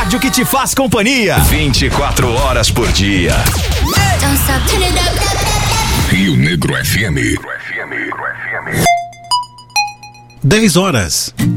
rádio que te faz companhia 24 horas por dia. Rio Negro FM. 10 horas.